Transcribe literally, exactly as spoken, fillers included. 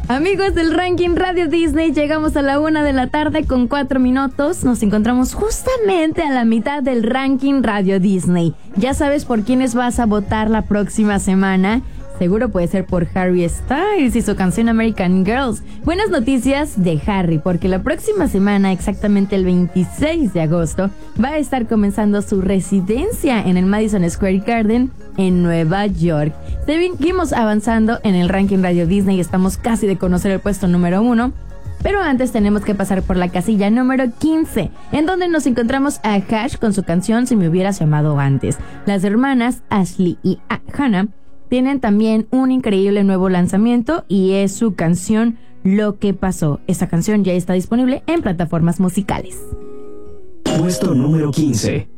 Amigos del Ranking Radio Disney, llegamos a la una de la tarde con cuatro minutos. Nos encontramos justamente a la mitad del Ranking Radio Disney. ¿Ya sabes por quiénes vas a votar la próxima semana? Seguro puede ser por Harry Styles y su canción American Girls. Buenas noticias de Harry, porque la próxima semana, exactamente el veintiséis de agosto, va a estar comenzando su residencia en el Madison Square Garden en Nueva York. Seguimos avanzando en el Ranking Radio Disney y estamos casi de conocer el puesto número uno. Pero antes tenemos que pasar por la casilla número quince, en donde nos encontramos a Hash con su canción Si me hubieras llamado antes. Las hermanas Ashley y Hannah tienen también un increíble nuevo lanzamiento y es su canción Lo que pasó. Esta canción ya está disponible en plataformas musicales. Puesto número quince.